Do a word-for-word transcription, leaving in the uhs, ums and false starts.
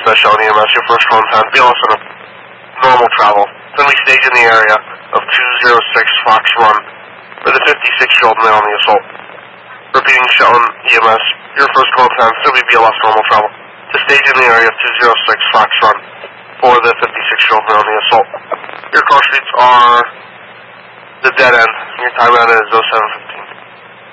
by Shelton E M S, your first call in town. B L S on a normal travel. Finley stage in the area of two zero six Fox Run for the fifty-six-year-old male on the assault. Repeating Shelton E M S, your first call in town. Finley B L S normal travel. To stage in the area of two zero six Fox Run for the fifty-six-year-old male on the assault. Your car streets are the dead end. Your time out is oh seven fifty.